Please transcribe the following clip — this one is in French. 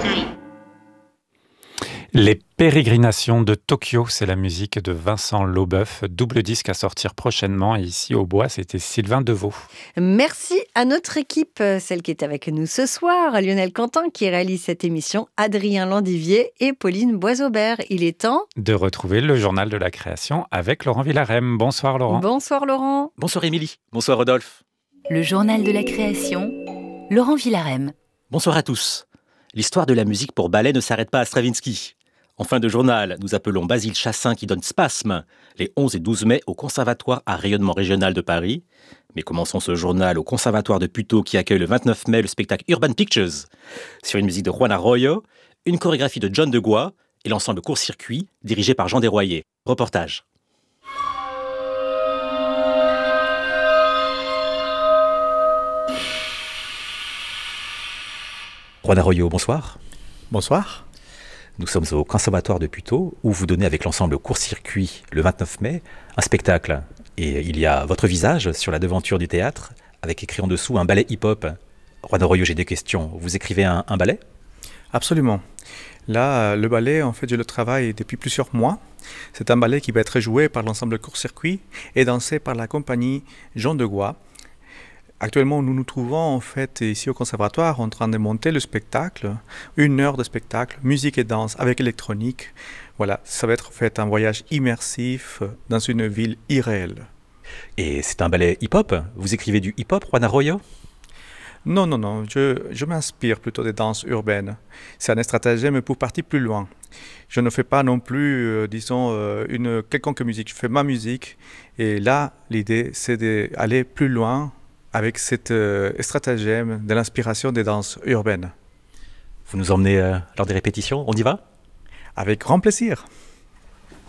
Les pérégrinations de Tokyo, c'est la musique de Vincent Leboeuf, double disque à sortir prochainement. Et ici au bois, c'était Sylvain Deveau. Merci à notre équipe, celle qui est avec nous ce soir, Lionel Quentin qui réalise cette émission, Adrien Landivier et Pauline Boisaubert. Il est temps de retrouver le journal de la création avec Laurent Villarem. Bonsoir Laurent. Bonsoir Laurent. Bonsoir Émilie. Bonsoir Rodolphe. Le journal de la création, Laurent Villarem. Bonsoir à tous. L'histoire de la musique pour ballet ne s'arrête pas à Stravinsky. En fin de journal, nous appelons Basile Chassin qui donne Spasme les 11 et 12 mai au Conservatoire à rayonnement régional de Paris. Mais commençons ce journal au Conservatoire de Puteaux qui accueille le 29 mai le spectacle Urban Pictures sur une musique de Juan Arroyo, une chorégraphie de John Degois et l'ensemble Court-Circuit dirigé par Jean Desroyers. Reportage. Juan Arroyo, bonsoir. Bonsoir. Nous sommes au Conservatoire de Puteaux où vous donnez avec l'ensemble Court-Circuit le 29 mai un spectacle. Et il y a votre visage sur la devanture du théâtre avec écrit en dessous un ballet hip-hop. Juan Arroyo, j'ai des questions. Vous écrivez un ballet ? Absolument. Là, le ballet, en fait, je le travaille depuis plusieurs mois. C'est un ballet qui va être joué par l'ensemble Court-Circuit et dansé par la compagnie Jean Degois. Actuellement, nous nous trouvons en fait ici au conservatoire en train de monter le spectacle, 1 heure de spectacle, musique et danse avec électronique. Voilà, ça va être en fait un voyage immersif dans une ville irréelle. Et c'est un ballet hip-hop ? Vous écrivez du hip-hop, Juan Arroyo ? Non, je m'inspire plutôt des danses urbaines. C'est un stratagème pour partir plus loin. Je ne fais pas non plus, une quelconque musique. Je fais ma musique et là, l'idée, c'est d'aller plus loin avec cette stratagème de l'inspiration des danses urbaines. Vous nous emmenez lors des répétitions, on y va ? Avec grand plaisir.